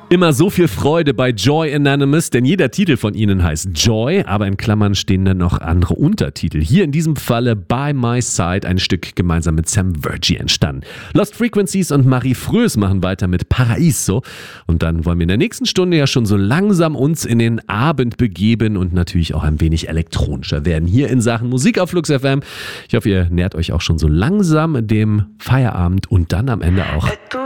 Immer so viel Freude bei Joy Anonymous, denn jeder Titel von ihnen heißt Joy, aber in Klammern stehen dann noch andere Untertitel. Hier in diesem Falle By My Side, ein Stück gemeinsam mit Sam Virgie entstanden. Lost Frequencies und Marie Frös machen weiter mit Paraíso. Und dann wollen wir in der nächsten Stunde ja schon so langsam uns in den Abend begeben und natürlich auch ein wenig elektronischer werden. Hier in Sachen Musik auf Flux FM. Ich hoffe, ihr nähert euch auch schon so langsam dem Feierabend und dann am Ende auch